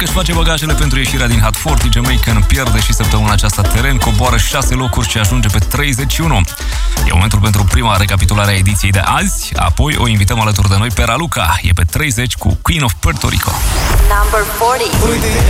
că-și face bagajele pentru ieșirea din Hot 40. Jamaican pierde și săptămâna aceasta teren, coboară 6 locuri și ajunge pe 31. E momentul pentru prima recapitulare a ediției de azi, apoi o invităm alături de noi pe Raluca. E pe 30 cu Queen of Puerto Rico. Number 40.